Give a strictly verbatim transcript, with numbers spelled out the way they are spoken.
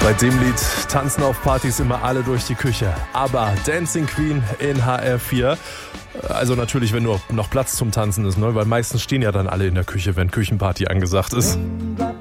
Bei dem Lied tanzen auf Partys immer alle durch die Küche. Aber Dancing Queen in H R vier. Also natürlich, wenn nur noch Platz zum Tanzen ist, ne? Weil meistens stehen ja dann alle in der Küche, wenn Küchenparty angesagt ist.